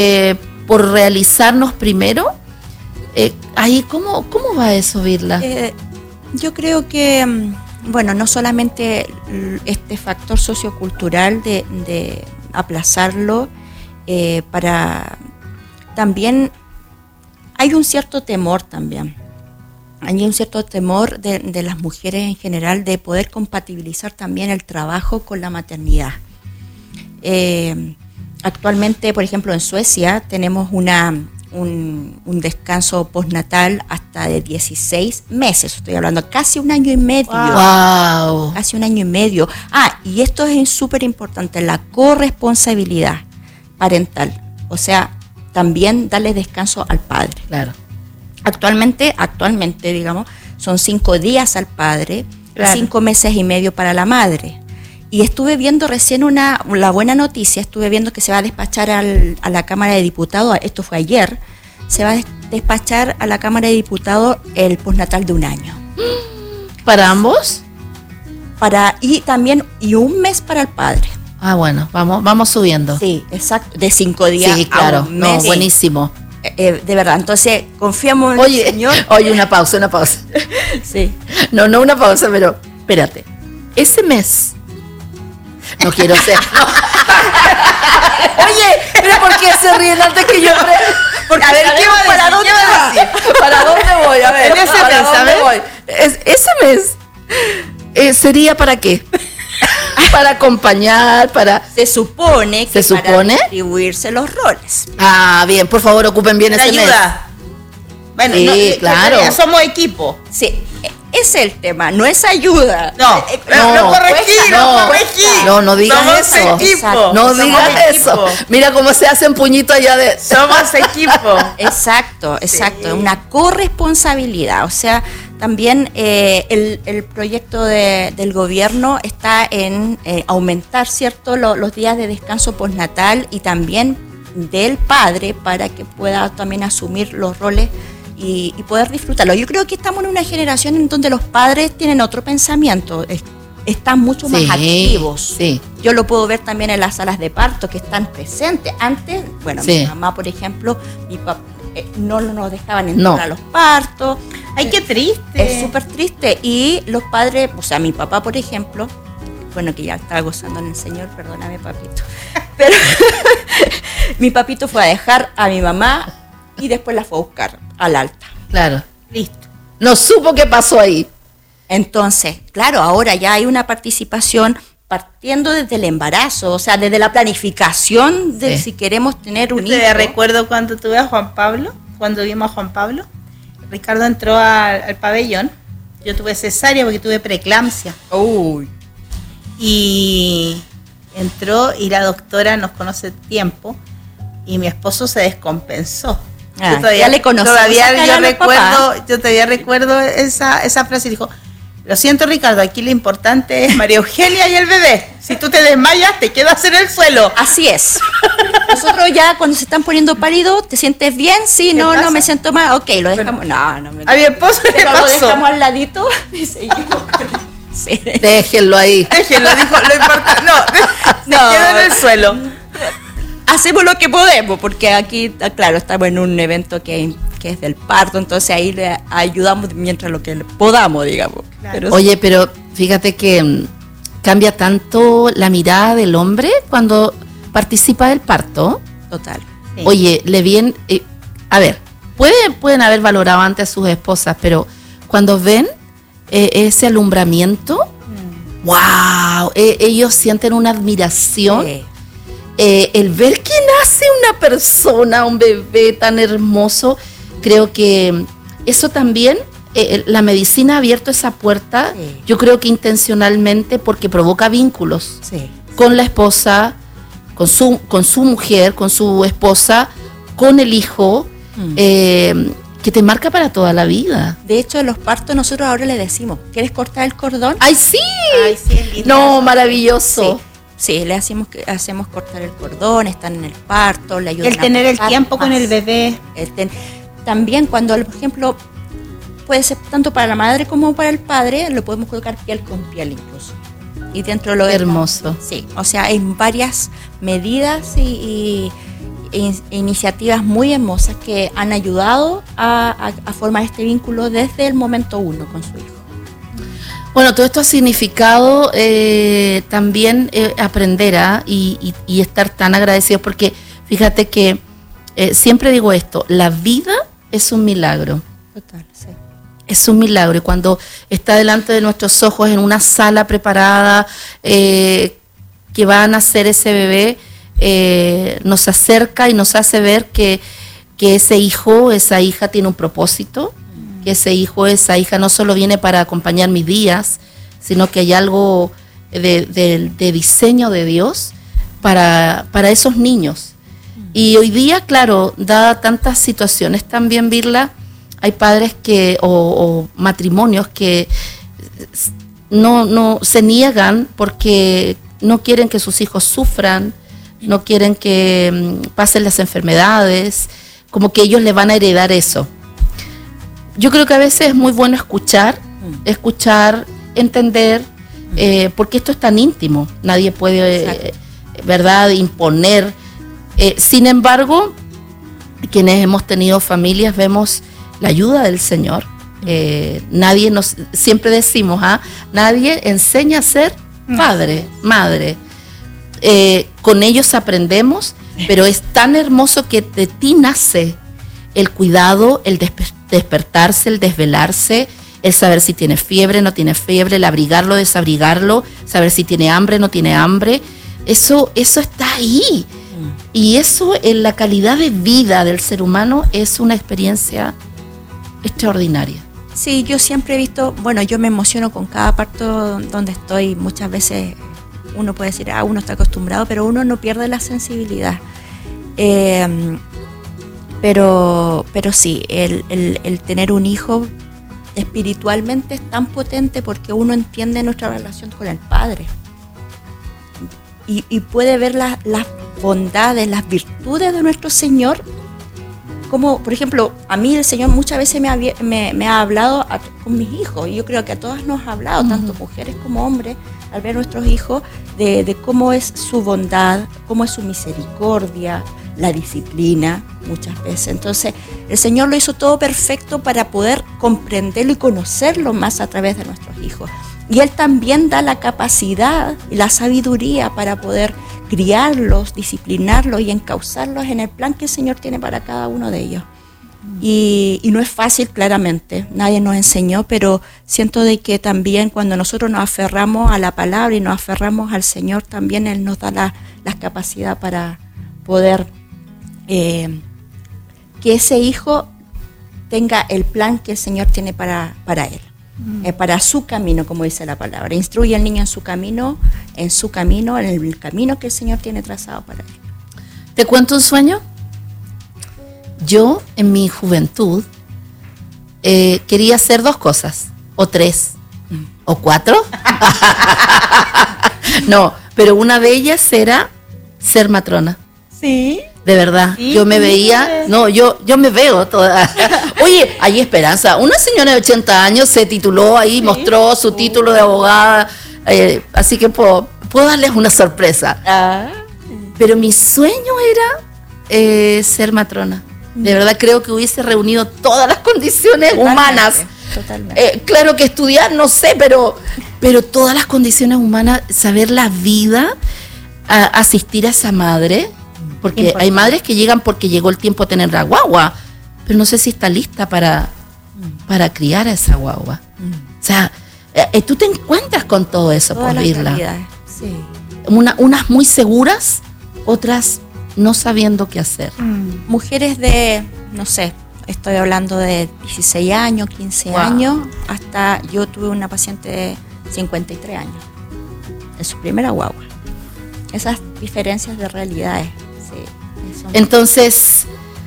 por realizarnos primero. Ahí, ¿cómo va eso, Virla? Yo creo que, bueno, no solamente este factor sociocultural de aplazarlo, para también hay un cierto temor también. Hay un cierto temor de las mujeres en general de poder compatibilizar también el trabajo con la maternidad. Actualmente, por ejemplo, en Suecia tenemos un descanso postnatal hasta de 16 meses, estoy hablando casi un año y medio. Wow. Casi un año y medio. Y esto es súper importante, la corresponsabilidad parental, o sea, también darle descanso al padre. Claro. Actualmente, digamos, son 5 días al padre, claro, 5 meses y medio para la madre. Y estuve viendo recién la buena noticia, estuve viendo que se va a despachar a la Cámara de Diputados, esto fue ayer, se va a despachar a la Cámara de Diputados el postnatal de 1 año. ¿Para ambos? Y un mes para el padre. Bueno, vamos subiendo. Sí, exacto, de 5 días sí, claro, a un mes. No, buenísimo. De verdad, entonces confiamos en el Señor. Oye, una pausa. Sí. No una pausa, pero espérate. Ese mes... No quiero ser. No. Oye, pero ¿por qué se ríen antes que yo? Porque a ver, ¿para dónde voy? ¿Para dónde voy? A ver, ¿para dónde voy? Ese mes sería ¿para qué? Para acompañar, Se supone que para distribuirse los roles. Bien, por favor, ocupen bien ese mes. Bueno, sí, claro. Somos equipo. Sí. Es el tema, no es ayuda. No digas eso. Equipo. No digas eso. Mira cómo se hacen puñitos allá de... Somos equipo. Exacto. Sí. Una corresponsabilidad. O sea, también el proyecto del gobierno está en aumentar, ¿cierto?, los días de descanso postnatal y también del padre para que pueda también asumir los roles y poder disfrutarlo. Yo creo que estamos en una generación en donde los padres tienen otro pensamiento, están mucho más activos. Sí. Yo lo puedo ver también en las salas de parto que están presentes. Antes, bueno, mi mamá, por ejemplo, mi papá, no nos dejaban entrar a los partos. ¡Ay, qué triste! Es súper triste. Y los padres, o sea, mi papá, por ejemplo, bueno, que ya estaba gozando en el Señor, perdóname, papito, pero mi papito fue a dejar a mi mamá y después la fue a buscar al alta. Claro. Listo. No supo qué pasó ahí. Entonces, claro, ahora ya hay una participación partiendo desde el embarazo, o sea, desde la planificación de si queremos tener un hijo. Te recuerdo cuando tuve a Juan Pablo, cuando vimos a Juan Pablo, Ricardo entró al pabellón, yo tuve cesárea porque tuve preeclampsia. Uy. Y entró y la doctora nos conoce tiempo y mi esposo se descompensó. Yo todavía le conocí. Yo todavía recuerdo esa frase y dijo: lo siento, Ricardo, aquí lo importante es María Eugenia y el bebé. Si tú te desmayas, te quedas en el suelo. Así es. Nosotros ya cuando se están poniendo pálidos, ¿te sientes bien? Sí, no, me siento mal. Ok, lo dejamos. A mi esposo le pasó. Lo dejamos al ladito y seguimos. Sí. Déjenlo ahí. Dijo, lo importante. Se queda en el suelo. Hacemos lo que podemos, porque aquí, claro, estamos en un evento que es del parto, entonces ahí le ayudamos mientras lo que podamos, digamos. Claro. Oye, pero fíjate que cambia tanto la mirada del hombre cuando participa del parto. Total. Sí. Oye, a ver, pueden haber valorado antes a sus esposas, pero cuando ven ese alumbramiento, wow, ellos sienten una admiración. Sí. El ver que nace una persona, un bebé tan hermoso, creo que eso también, la medicina ha abierto esa puerta, yo creo que intencionalmente, porque provoca vínculos con la esposa, con su mujer, con su esposa, con el hijo, que te marca para toda la vida. De hecho, en los partos nosotros ahora le decimos: ¿quieres cortar el cordón? ¡Ay, sí! Es lindo. No, maravilloso. Sí, le hacemos cortar el cordón, están en el parto, le ayudan el tener el tiempo con el bebé. También cuando, por ejemplo, puede ser tanto para la madre como para el padre, lo podemos colocar piel con piel incluso. Y dentro de lo hermoso. Sí, o sea, hay varias medidas y iniciativas muy hermosas que han ayudado a formar este vínculo desde el momento uno con su hijo. Bueno, todo esto ha significado también aprender y estar tan agradecidos, porque fíjate que siempre digo esto, la vida es un milagro. Total, sí. Es un milagro, y cuando está delante de nuestros ojos en una sala preparada que va a nacer ese bebé, nos acerca y nos hace ver que ese hijo, esa hija tiene un propósito, que ese hijo, esa hija no solo viene para acompañar mis días, sino que hay algo de diseño de Dios para esos niños. Y hoy día, claro, dada tantas situaciones también, Virla, hay padres o matrimonios que no se niegan porque no quieren que sus hijos sufran, no quieren que pasen las enfermedades, como que ellos le van a heredar eso. Yo creo que a veces es muy bueno escuchar, entender, porque esto es tan íntimo, nadie puede, ¿verdad?, imponer. Sin embargo, quienes hemos tenido familias vemos la ayuda del Señor. Siempre decimos, nadie enseña a ser padre, madre. Con ellos aprendemos, pero es tan hermoso que de ti nace el cuidado, el despertarse, el desvelarse, el saber si tiene fiebre, no tiene fiebre, el abrigarlo, desabrigarlo, saber si tiene hambre, no tiene hambre. Eso está ahí. Y eso en la calidad de vida del ser humano es una experiencia extraordinaria. Sí, yo siempre he visto, bueno, yo me emociono con cada parto donde estoy. Muchas veces uno puede decir, uno está acostumbrado, pero uno no pierde la sensibilidad. Pero sí, el tener un hijo espiritualmente es tan potente porque uno entiende nuestra relación con el Padre y puede ver las bondades, las virtudes de nuestro Señor. Como, por ejemplo, a mí el Señor muchas veces me ha hablado con mis hijos, y yo creo que a todas nos ha hablado, tanto mujeres como hombres, al ver a nuestros hijos, de cómo es su bondad, cómo es su misericordia, la disciplina muchas veces. Entonces, el Señor lo hizo todo perfecto para poder comprenderlo y conocerlo más a través de nuestros hijos. Y Él también da la capacidad y la sabiduría para poder criarlos, disciplinarlos y encauzarlos en el plan que el Señor tiene para cada uno de ellos. Y no es fácil, claramente, nadie nos enseñó, pero siento de que también cuando nosotros nos aferramos a la palabra y nos aferramos al Señor, también Él nos da la capacidad para poder que ese hijo tenga el plan que el Señor tiene para él, para su camino, como dice la palabra. Instruye al niño en su camino, en el camino que el Señor tiene trazado para él. ¿Te cuento un sueño? Yo, en mi juventud, quería hacer 2 cosas, o 3, o 4. No, pero una de ellas era ser matrona. Sí. De verdad, sí, yo me veía, yo me veo toda. Oye, hay esperanza. Una señora de 80 años se tituló ahí, ¿sí? Mostró su título de abogada, así que puedo darles una sorpresa. Pero mi sueño era ser matrona. De verdad creo que hubiese reunido todas las condiciones humanas. Totalmente. Claro que estudiar, no sé, pero todas las condiciones humanas, saber la vida, asistir a esa madre. Porque hay madres que llegan porque llegó el tiempo de tener la guagua, pero no sé si está lista para criar a esa guagua. O sea, tú te encuentras con todo eso, por Virla. Sí. Unas muy seguras, otras no sabiendo qué hacer. Mujeres de, no sé, estoy hablando de 16 años, 15 años, hasta yo tuve una paciente de 53 años, en su primera guagua. Esas diferencias de realidades. Entonces,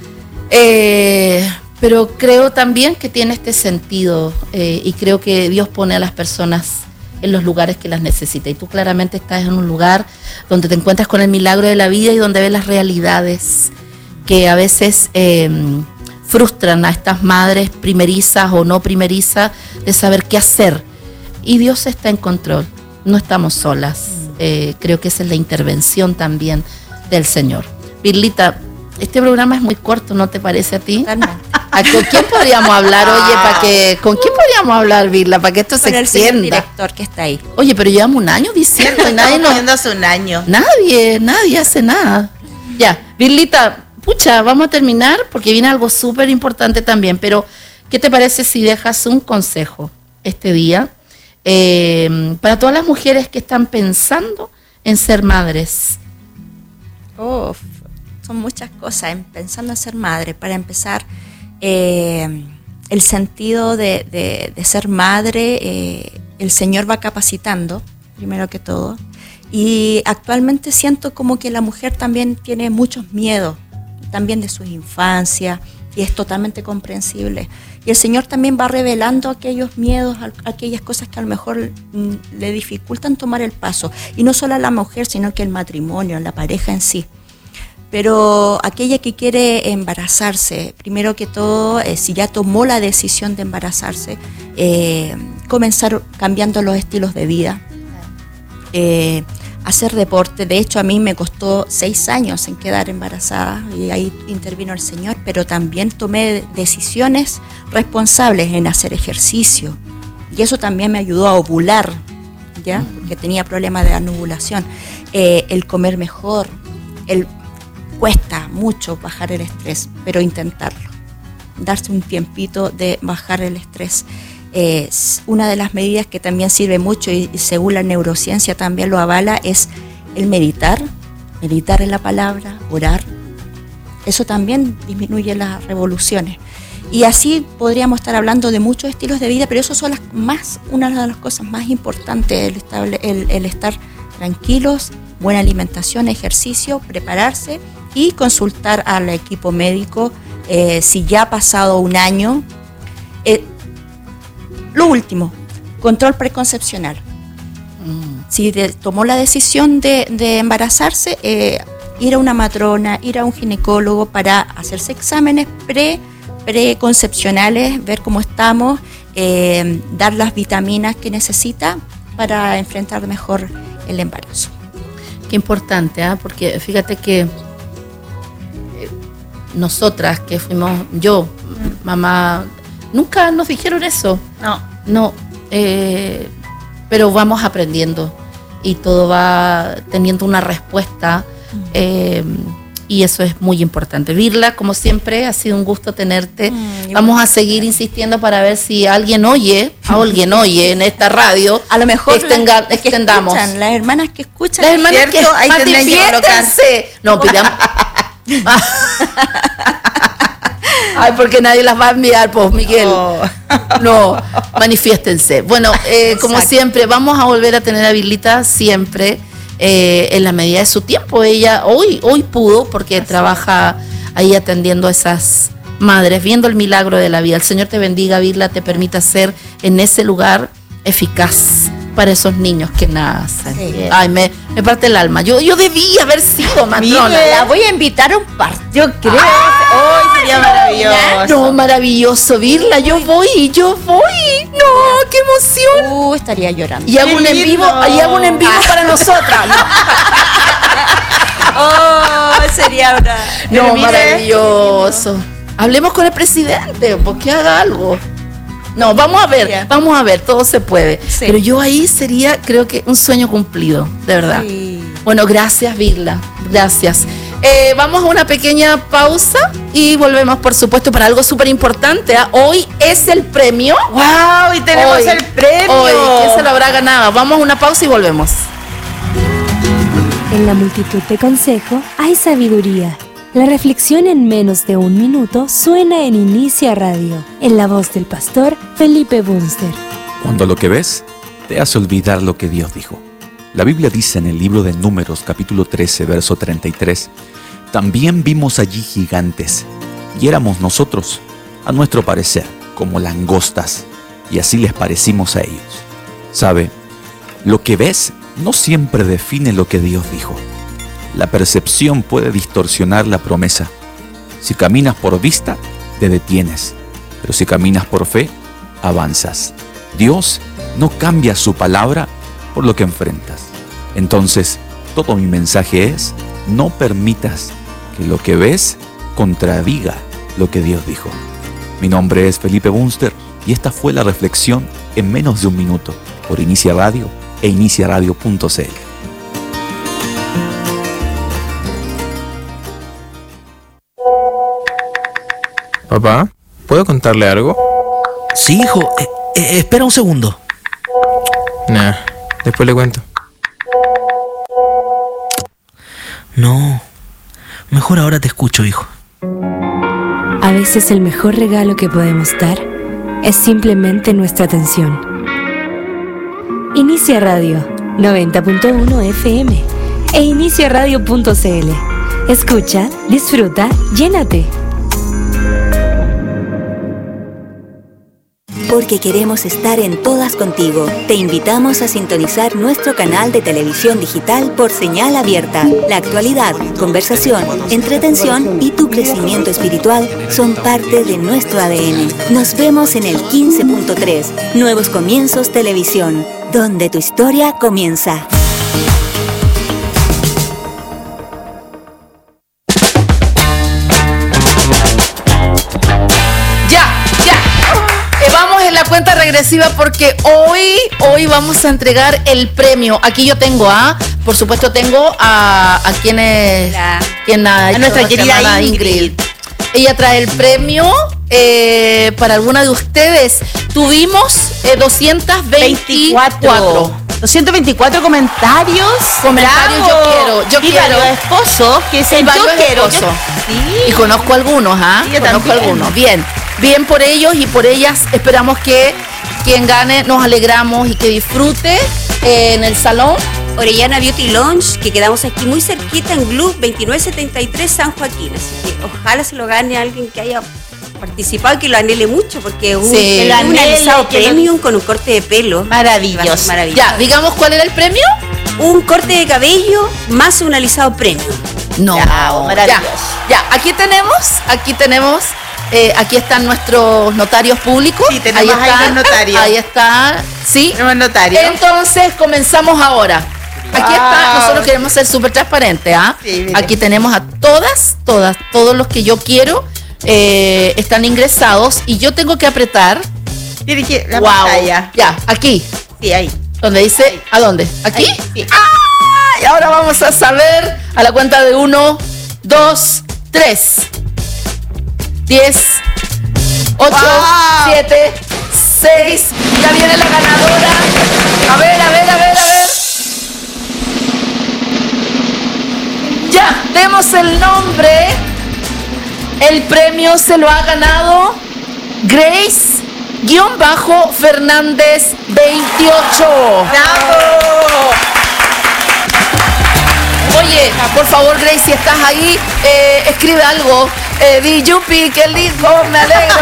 pero creo también que tiene este sentido y creo que Dios pone a las personas en los lugares que las necesita. Y tú claramente estás en un lugar donde te encuentras con el milagro de la vida y donde ves las realidades que a veces frustran a estas madres primerizas o no primerizas de saber qué hacer. Y Dios está en control, no estamos solas. Creo que esa es la intervención también del Señor. Virlita, este programa es muy corto, ¿no te parece a ti? Totalmente. ¿Con quién podríamos hablar, oye, ¿con quién podríamos hablar, Virla, para que esto se Con el señor extienda? director que está ahí. Oye, pero llevamos un año diciendo y nadie nos... hace un año. Nadie hace nada. Ya, Virlita, pucha, vamos a terminar porque viene algo súper importante también, pero ¿qué te parece si dejas un consejo este día para todas las mujeres que están pensando en ser madres? Son muchas cosas. Pensando en ser madre, para empezar, el sentido de ser madre, el Señor va capacitando, primero que todo. Y actualmente siento como que la mujer también tiene muchos miedos, también de su infancia, y es totalmente comprensible. Y el Señor también va revelando aquellos miedos, aquellas cosas que a lo mejor le dificultan tomar el paso. Y no solo a la mujer, sino que el matrimonio, la pareja en sí. Pero aquella que quiere embarazarse, primero que todo, si ya tomó la decisión de embarazarse, comenzar cambiando los estilos de vida, hacer deporte. De hecho, a mí me costó 6 años en quedar embarazada y ahí intervino el Señor, pero también tomé decisiones responsables en hacer ejercicio y eso también me ayudó a ovular, ¿ya? Porque tenía problemas de anovulación. El comer mejor, cuesta mucho bajar el estrés, pero intentarlo, darse un tiempito de bajar el estrés. Una de las medidas que también sirve mucho y según la neurociencia también lo avala es el meditar en la palabra, orar. Eso también disminuye las revoluciones. Y así podríamos estar hablando de muchos estilos de vida, pero eso son una de las cosas más importantes, el estar tranquilos, buena alimentación, ejercicio, prepararse y consultar al equipo médico si ya ha pasado un año. Lo último, control preconcepcional. Si tomó la decisión de embarazarse, ir a una matrona, ir a un ginecólogo para hacerse exámenes preconcepcionales, ver cómo estamos, dar las vitaminas que necesita para enfrentar mejor el embarazo. Qué importante, porque fíjate que nosotras que fuimos, mamá, nunca nos dijeron eso. No, pero vamos aprendiendo y todo va teniendo una respuesta y eso es muy importante. Virla, como siempre, ha sido un gusto tenerte. Vamos a seguir insistiendo para ver si alguien oye en esta radio. A lo mejor extendamos. Las hermanas que escuchan. Las hermanas que ahí tendrán que colocarse. No, pidamos. Ay, porque nadie las va a enviar, pues, Miguel. No, manifiéstense. Bueno, como siempre, vamos a volver a tener a Virlita siempre en la medida de su tiempo. Ella hoy pudo, porque trabaja ahí atendiendo a esas madres, viendo el milagro de la vida. El Señor te bendiga, Virla, te permita ser en ese lugar eficaz para esos niños que nacen. Sí. Ay, me parte el alma. Yo debí haber sido matrona. La voy a invitar a un parto. Yo creo. Hoy sería maravilloso. No, maravilloso, Virla. Yo voy. No, qué emoción. Estaría llorando. Y hago un en vivo para nosotras. Sería una. No, maravilloso. Hablemos con el presidente, porque haga algo. No, vamos a ver, todo se puede. Sí. Pero yo ahí sería, creo que un sueño cumplido, de verdad. Sí. Bueno, gracias, Virla, gracias. Vamos a una pequeña pausa y volvemos, por supuesto, para algo súper importante. Hoy es el premio. ¡Wow! Y tenemos el premio. Hoy, ¿quién se lo habrá ganado? Vamos a una pausa y volvemos. En la multitud de consejos hay sabiduría. La reflexión en menos de un minuto suena en Inicia Radio, en la voz del pastor Felipe Bunster. Cuando lo que ves te hace olvidar lo que Dios dijo. La Biblia dice en el libro de Números, capítulo 13, verso 33, también vimos allí gigantes, y éramos nosotros, a nuestro parecer, como langostas, y así les parecimos a ellos. ¿Sabe? Lo que ves no siempre define lo que Dios dijo. La percepción puede distorsionar la promesa. Si caminas por vista, te detienes, pero si caminas por fe, avanzas. Dios no cambia su palabra por lo que enfrentas. Entonces, todo mi mensaje es: no permitas que lo que ves contradiga lo que Dios dijo. Mi nombre es Felipe Bunster y esta fue la reflexión en menos de un minuto por Inicia Radio e iniciaradio.cl. Papá, ¿puedo contarle algo? Sí, hijo. Espera un segundo. Nah, después le cuento. No. Mejor ahora te escucho, hijo. A veces el mejor regalo que podemos dar es simplemente nuestra atención. Inicia Radio 90.1 FM e iniciaradio.cl. Escucha, disfruta, llénate. Porque queremos estar en todas contigo, te invitamos a sintonizar nuestro canal de televisión digital por señal abierta. La actualidad, conversación, entretención y tu crecimiento espiritual son parte de nuestro ADN. Nos vemos en el 15.3, Nuevos Comienzos Televisión, donde tu historia comienza. Cuenta regresiva porque hoy vamos a entregar el premio. Aquí yo tengo por supuesto tengo a quienes a nuestra querida Ingrid. Ella trae el premio para alguna de ustedes. Tuvimos 224 comentarios. Bravo. Yo quiero. Varios esposos que es el yo quiero. Sí. Y conozco algunos, conozco algunos. Bien por ellos y por ellas. Esperamos que quien gane, nos alegramos y que disfrute en el salón Orellana Beauty Lounge, que quedamos aquí muy cerquita en Blue 2973 San Joaquín. Así que ojalá se lo gane alguien que haya participado y que lo anhele mucho, porque un alisado premium con un corte de pelo. Maravilloso. Ya, digamos cuál era el premio. Un corte de cabello más un alisado premium. No, maravilloso. Ya, aquí tenemos. Aquí están nuestros notarios públicos. Sí, tenemos ahí los notarios. Ahí está, sí. Tenemos notarios. Entonces, comenzamos ahora. Aquí está, nosotros queremos ser súper transparentes, Sí, aquí tenemos a todos los que yo quiero están ingresados y yo tengo que apretar. Dirige la pantalla. Ya, aquí. Sí, ahí. Donde dice, ahí. ¿A dónde? ¿Aquí? Ahí, sí. Y ahora vamos a saber a la cuenta de 1, 2, 3. 10, 8, 7, 6. Ya viene la ganadora. A ver. Ya, demos el nombre. El premio se lo ha ganado Grace-Fernández 28. ¡Bravo! Oye, por favor, Grace, si estás ahí, escribe algo. Di Yupi, qué lindo, me alegro.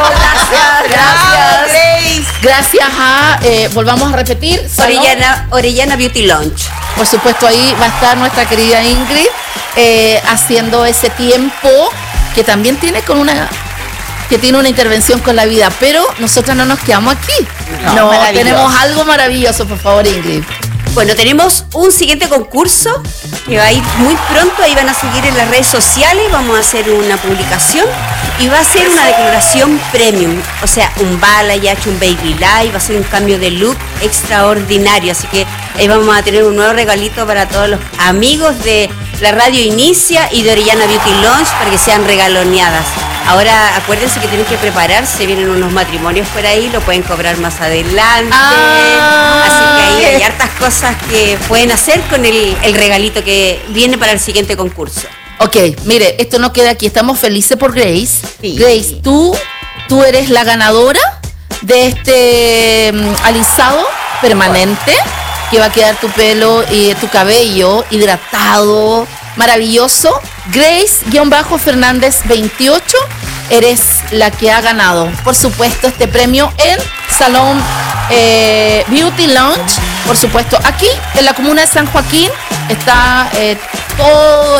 Gracias a, volvamos a repetir, Orellana Beauty Lounge. Por supuesto, ahí va a estar nuestra querida Ingrid haciendo ese tiempo que también tiene tiene una intervención con la vida, pero nosotros no nos quedamos aquí. No, tenemos algo maravilloso, por favor, Ingrid. Bueno, tenemos un siguiente concurso que va a ir muy pronto, ahí van a seguir en las redes sociales, vamos a hacer una publicación y va a ser una declaración premium, o sea, un balayage, un baby live, va a ser un cambio de look extraordinario, así que ahí vamos a tener un nuevo regalito para todos los amigos de la Radio Inicia y de Orellana Beauty Lounge para que sean regaloneadas. Ahora acuérdense que tienen que prepararse, vienen unos matrimonios por ahí, lo pueden cobrar más adelante. Así que ahí hay hartas cosas que pueden hacer con el regalito que viene para el siguiente concurso. Ok, mire, esto no queda aquí, estamos felices por Grace. Sí. Grace, tú eres la ganadora de este alisado permanente que va a quedar tu pelo y tu cabello hidratado, maravilloso. Grace-Fernández 28, eres la que ha ganado, por supuesto, este premio en Salón Beauty Lounge. Por supuesto, aquí en la comuna de San Joaquín está todo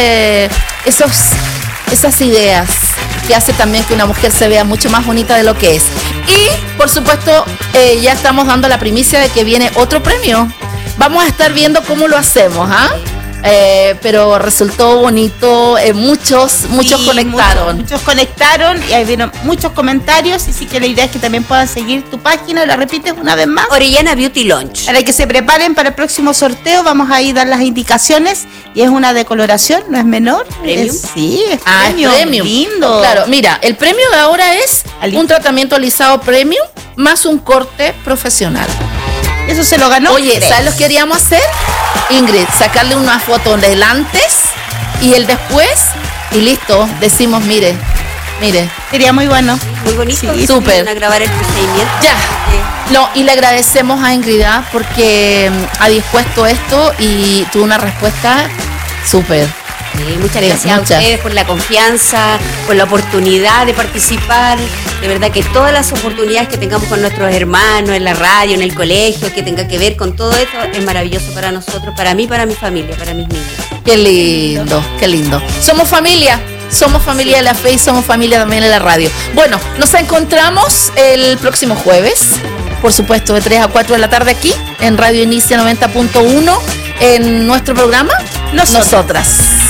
esas ideas que hace también que una mujer se vea mucho más bonita de lo que es. Y por supuesto ya estamos dando la primicia de que viene otro premio. Vamos a estar viendo cómo lo hacemos, pero resultó bonito. Muchos Sí, conectaron. Muchos conectaron y ahí vieron muchos comentarios. Y sí que la idea es que también puedan seguir tu página. ¿La repites una vez más? Orellana Beauty Lounge. Para que se preparen para el próximo sorteo, vamos a ir a dar las indicaciones. Y es una decoloración, no es menor. ¿Premium? Sí, es Es premium. lindo. Claro, mira, el premio de ahora es un tratamiento alisado premium más un corte profesional. Eso se lo ganó. Oye, ¿sabes lo que queríamos hacer? Ingrid, sacarle una foto del antes y el después y listo. Decimos, mire. Sería muy bueno. Muy bonito. Sí, súper. Van a grabar el procedimiento. Ya. No, y le agradecemos a Ingrid porque ha dispuesto esto y tuvo una respuesta súper. Sí, muchas gracias a ustedes por la confianza, por la oportunidad de participar. De verdad que todas las oportunidades que tengamos con nuestros hermanos en la radio, en el colegio, que tenga que ver con todo esto, es maravilloso para nosotros, para mí, para mi familia, para mis niños. Qué lindo, qué lindo. Somos familia de la fe y somos familia también en la radio. Bueno, nos encontramos el próximo jueves, por supuesto, de 3 a 4 de la tarde aquí en Radio Inicia 90.1 en nuestro programa Nosotras.